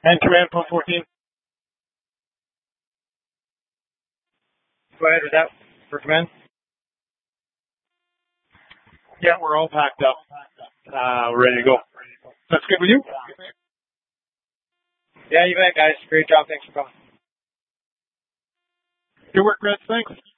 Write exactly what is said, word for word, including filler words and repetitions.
And command post fourteen. Go ahead with that for command. Yeah, we're all packed up. Uh, we're ready to go. That's good with you? Yeah, you bet, guys. Great job. Thanks for coming. Good work, Chris. Thanks.